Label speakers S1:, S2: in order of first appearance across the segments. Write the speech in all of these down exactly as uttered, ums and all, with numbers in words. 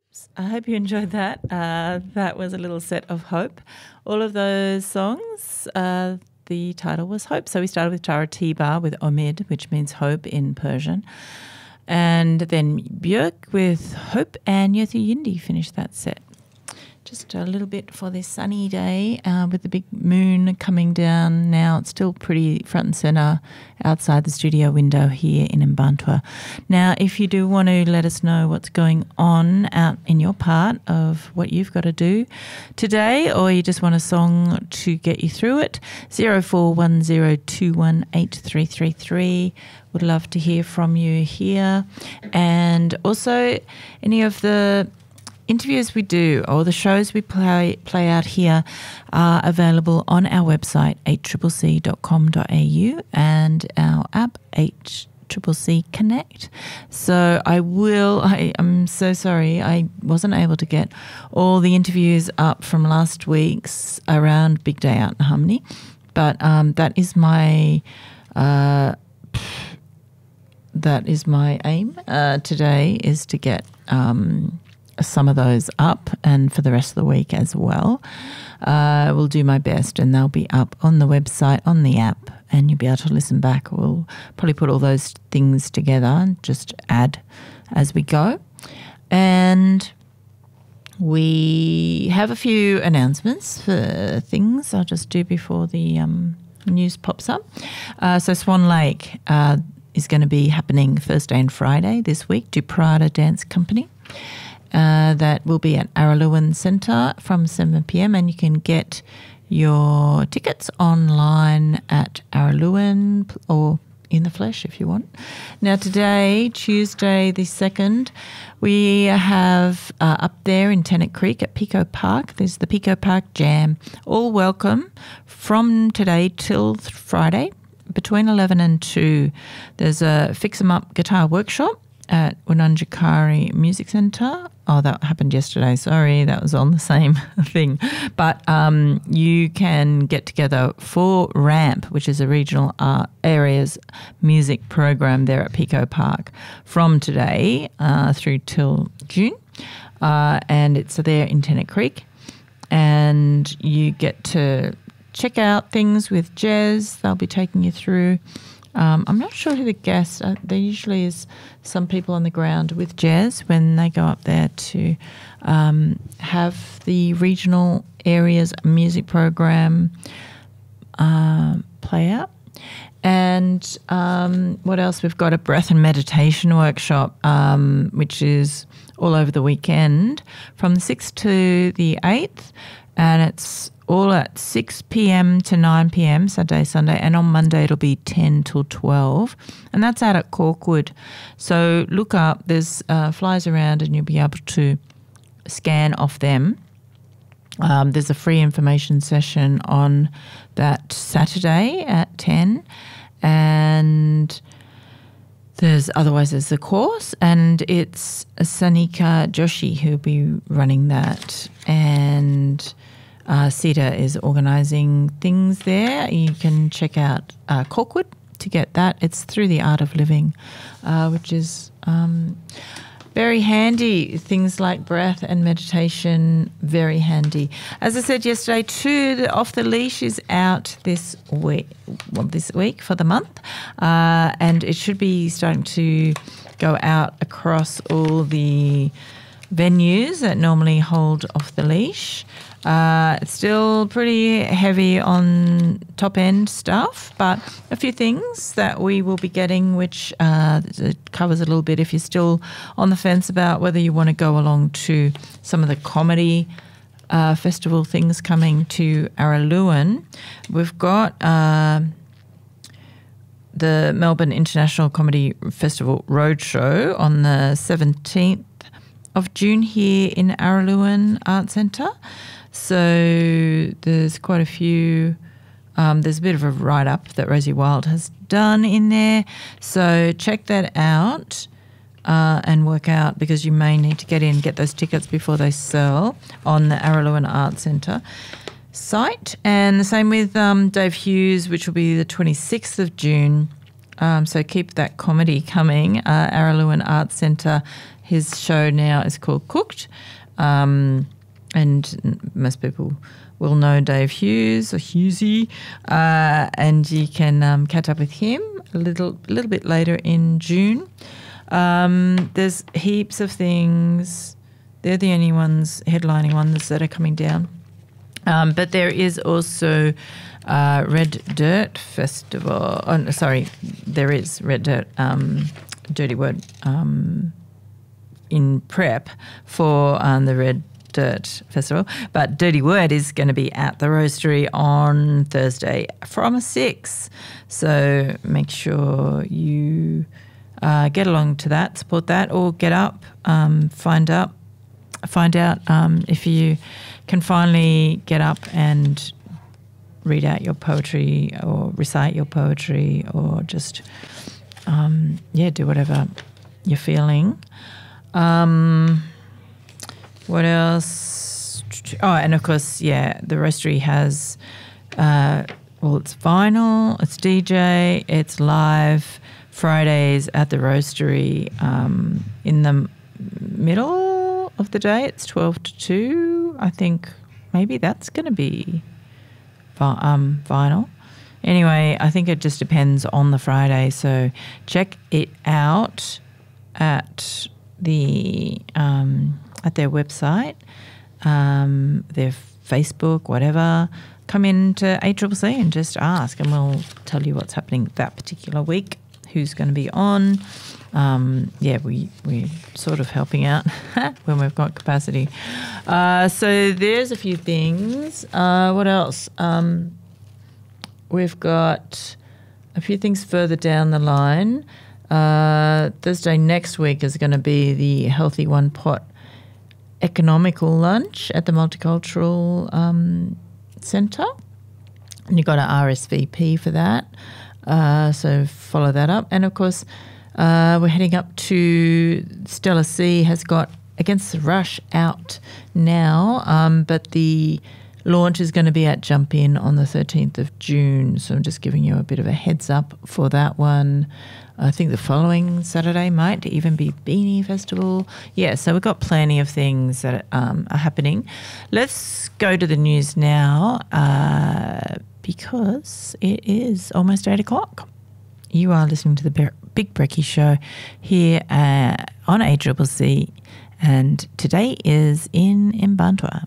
S1: I hope you enjoyed that. Uh, that was a little set of Hope. All of those songs, uh, the title was Hope. So we started with Taratiba with Omid, which means hope in Persian. And then Björk with Hope, and Yothu Yindi finished that set. Just a little bit for this sunny day uh, with the big moon coming down now. It's still pretty front and centre outside the studio window here in Mbantua. Now, if you do want to let us know what's going on out in your part of what you've got to do today, or you just want a song to get you through it, zero four one zero two one eight three three three. Would love to hear from you here. And also any of the interviews we do or the shows we play play out here are available on our website, eight c c c dot com dot a u, and our app, eight C C C Connect. So I will, I, I'm so sorry, I wasn't able to get all the interviews up from last week's around Big Day Out in Harmony, but um, that is my... Uh, that is my aim uh, today, is to get... Um, some of those up, and for the rest of the week as well. I uh, will do my best, and they'll be up on the website, on the app, and you'll be able to listen back. We'll probably put all those things together and just add as we go. And we have a few announcements for things I'll just do before the um, news pops up. Uh, so Swan Lake uh, is going to be happening Thursday and Friday this week, to Prada Dance Company. Uh, that will be at Araluen Centre from seven p m, and you can get your tickets online at Araluen or in the flesh if you want. Now today, Tuesday the second, we have uh, up there in Tennant Creek at Pico Park, there's the Pico Park Jam. All welcome from today till Friday between eleven and two. There's a Fix 'em Up guitar workshop at Unanjakari Music Centre. Oh, that happened yesterday. Sorry, that was on the same thing. But um, you can get together for RAMP, which is a regional art areas music program there at Pico Park from today uh, through till June. Uh, and it's there in Tennant Creek. And you get to check out things with Jez. They'll be taking you through. Um, I'm not sure who the guests are. There usually is some people on the ground with Jez when they go up there to um, have the regional areas music program uh, play out. And um, what else? We've got a breath and meditation workshop, um, which is all over the weekend from the sixth to the eighth, and it's all at six p m to nine p m Saturday, Sunday, and on Monday it'll be ten till twelve, and that's out at Corkwood. So look up, there's uh, flyers around and you'll be able to scan off them. Um, there's a free information session on that Saturday at ten, and there's otherwise there's the course, and it's Sanika Joshi who'll be running that, and Uh, CETA is organising things there. You can check out uh, Corkwood to get that. It's through the Art of Living, uh, which is um, very handy. Things like breath and meditation, very handy. As I said yesterday too, the Off the Leash is out this week, well, this week for the month, uh, and it should be starting to go out across all the venues that normally hold Off the Leash. Uh, it's still pretty heavy on top-end stuff, but a few things that we will be getting, which uh, it covers a little bit if you're still on the fence about whether you want to go along to some of the comedy uh, festival things coming to Araluen. We've got uh, the Melbourne International Comedy Festival Roadshow on the seventeenth of June here in Araluen Art Centre. So there's quite a few, um, there's a bit of a write-up that Rosie Wild has done in there. So check that out uh, and work out, because you may need to get in, get those tickets before they sell on the Araluen Art Centre site. And the same with um, Dave Hughes, which will be the twenty-sixth of June Um, so keep that comedy coming. Uh, Araluen Arts Centre, his show now is called Cooked. Um, and most people will know Dave Hughes or Hughesy. Uh, and you can um, catch up with him a little, a little bit later in June. Um, there's heaps of things. They're the only ones, headlining ones that are coming down. Um, but there is also uh, Red Dirt Festival. Oh, no, sorry, there is Red Dirt, um, Dirty Word, um, in prep for um, the Red Dirt Festival. But Dirty Word is going to be at the Roastery on Thursday from six. So make sure you uh, get along to that, support that, or get up, um, find out, find out um, if you can finally get up and read out your poetry or recite your poetry or just, um, yeah, do whatever you're feeling. Um, what else? Oh, and of course, yeah, the Roastery has, uh, well, it's vinyl, it's D J, it's live Fridays at the Roastery um, in the middle of the day. It's twelve to two. I think maybe that's going to be um, vinyl. Anyway, I think it just depends on the Friday. So check it out at the um, at their website, um, their Facebook, whatever. Come into A C C C and just ask, and we'll tell you what's happening that particular week, who's going to be on. Um, yeah, we, we're sort of helping out when we've got capacity. Uh, so there's a few things. Uh, what else? Um, we've got a few things further down the line. Uh, Thursday next week is going to be the Healthy One Pot Economical Lunch at the Multicultural um, Centre. And you've got an R S V P for that. Uh, so follow that up. And, of course, Uh, we're heading up to Stella C has got Against the Rush out now, um, but the launch is going to be at Jump In on the thirteenth of June. So I'm just giving you a bit of a heads up for that one. I think the following Saturday might even be Beanie Festival. Yeah, so we've got plenty of things that um, are happening. Let's go to the news now uh, because it is almost eight o'clock. You are listening to the Big Brekkie Show here uh, on A C C C, and today is in Mbantua.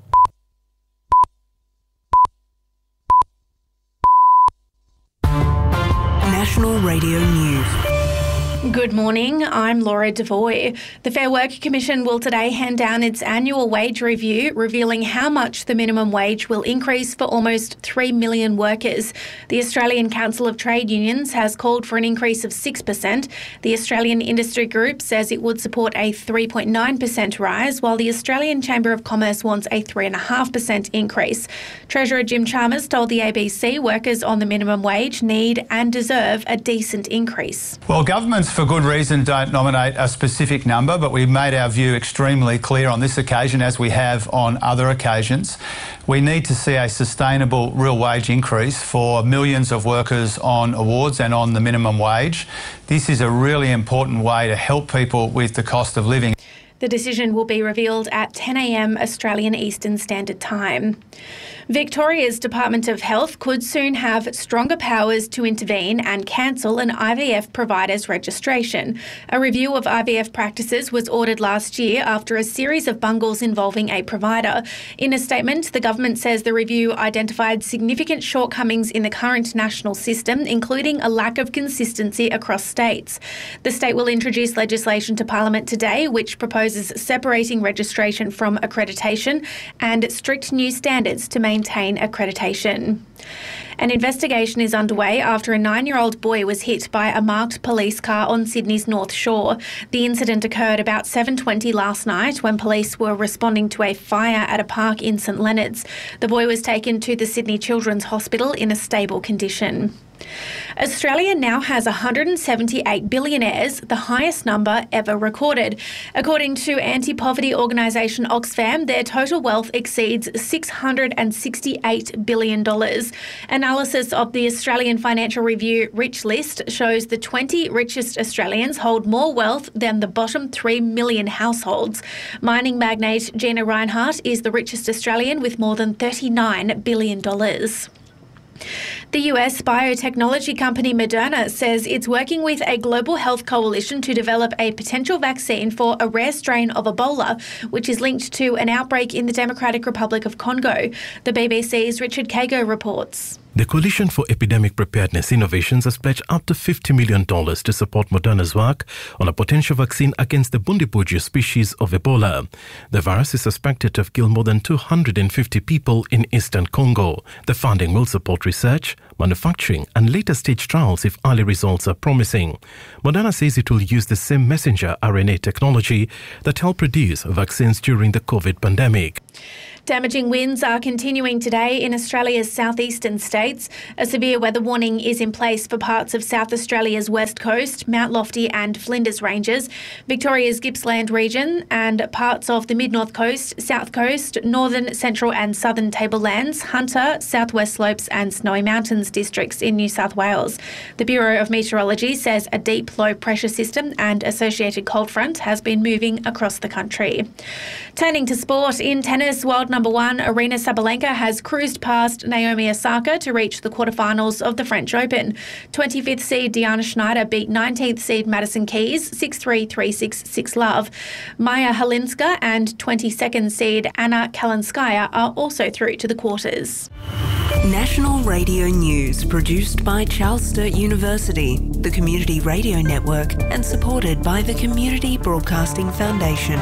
S2: National Radio News.
S3: Good morning, I'm Laura Devoy. The Fair Work Commission will today hand down its annual wage review, revealing how much the minimum wage will increase for almost three million workers. The Australian Council of Trade Unions has called for an increase of six percent. The Australian Industry Group says it would support a three point nine percent rise, while the Australian Chamber of Commerce wants a three point five percent increase. Treasurer Jim Chalmers told the A B C workers on the minimum wage need and deserve a decent increase.
S4: Well, governments for good reason don't nominate a specific number, but we've made our view extremely clear on this occasion, as we have on other occasions. We need to see a sustainable real wage increase for millions of workers on awards and on the minimum wage. This is a really important way to help people with the cost of living.
S3: The decision will be revealed at ten a m Australian Eastern Standard Time. Victoria's Department of Health could soon have stronger powers to intervene and cancel an I V F provider's registration. A review of I V F practices was ordered last year after a series of bungles involving a provider. In a statement, the government says the review identified significant shortcomings in the current national system, including a lack of consistency across states. The state will introduce legislation to Parliament today, which proposes separating registration from accreditation and strict new standards to maintain maintain accreditation. An investigation is underway after a nine-year-old boy was hit by a marked police car on Sydney's North Shore. The incident occurred about seven twenty last night when police were responding to a fire at a park in St Leonards. The boy was taken to the Sydney Children's Hospital in a stable condition. Australia now has one hundred seventy-eight billionaires, the highest number ever recorded. According to anti-poverty organisation Oxfam, their total wealth exceeds six hundred sixty-eight billion dollars. Analysis of the Australian Financial Review Rich List shows the twenty richest Australians hold more wealth than the bottom three million households. Mining magnate Gina Rinehart is the richest Australian with more than thirty-nine billion dollars. The U S biotechnology company Moderna says it's working with a global health coalition to develop a potential vaccine for a rare strain of Ebola, which is linked to an outbreak in the Democratic Republic of Congo. The B B C's Richard Kago reports.
S5: The Coalition for Epidemic Preparedness Innovations has pledged up to fifty million dollars to support Moderna's work on a potential vaccine against the Bundibugyo species of Ebola. The virus is suspected to have killed more than two hundred fifty people in eastern Congo. The funding will support research, manufacturing and later stage trials if early results are promising. Moderna says it will use the same messenger R N A technology that helped produce vaccines during the COVID pandemic.
S3: Damaging winds are continuing today in Australia's southeastern states. A severe weather warning is in place for parts of South Australia's west coast, Mount Lofty and Flinders Ranges, Victoria's Gippsland region and parts of the mid-north coast, south coast, northern, central and southern tablelands, Hunter, southwest slopes and Snowy Mountains districts in New South Wales. The Bureau of Meteorology says a deep low pressure system and associated cold front has been moving across the country. Turning to sport, in tennis, world number one, Aryna Sabalenka has cruised past Naomi Osaka to reach the quarterfinals of the French Open. twenty-fifth seed Diana Schneider beat nineteenth seed Madison Keys six three, three six, six love. Maya Halinska and twenty-second seed Anna Kalinskaya are also through to the quarters.
S2: National Radio News, produced by Charles Sturt University, the Community Radio Network, and supported by the Community Broadcasting Foundation.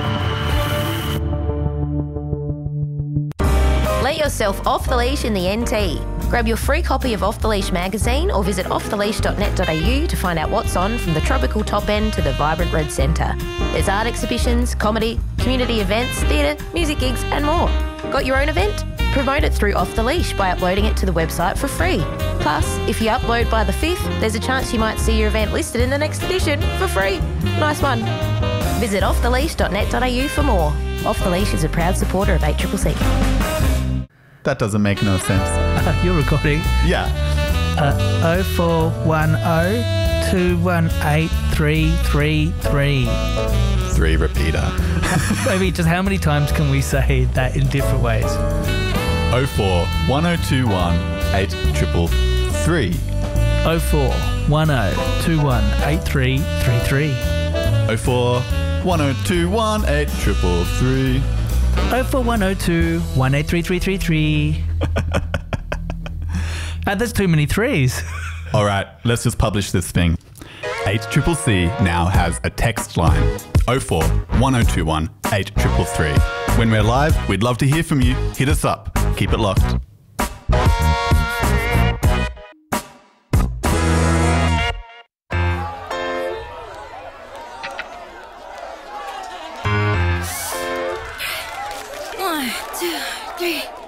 S6: Let yourself off the leash in the N T. Grab your free copy of Off the Leash magazine or visit off the leash dot net dot a u to find out what's on from the tropical top end to the vibrant red centre. There's art exhibitions, comedy, community events, theatre, music gigs and more. Got your own event? Promote it through Off the Leash by uploading it to the website for free. Plus, if you upload by the fifth, there's a chance you might see your event listed in the next edition for free. Nice one. Visit off the leash dot net dot a u for more. Off the Leash is a proud supporter of eight C C C.
S7: That doesn't make no sense.
S8: Uh, you're recording.
S7: Yeah.
S8: Uh, oh four one oh, two one eight, three three three.
S7: Three repeater.
S8: Maybe just how many times can we say that in different ways?
S7: oh four one oh two one eight triple three.
S8: oh four one oh two one eight three three three.
S7: oh four one oh two one eight triple three.
S8: oh four one oh two one eight three three three three. uh, there's too many threes.
S7: All right, let's just publish this thing. eight C C C now has a text line. oh four one oh two one eight three three. When we're live, we'd love to hear from you. Hit us up. Keep it locked.
S9: One, two, three.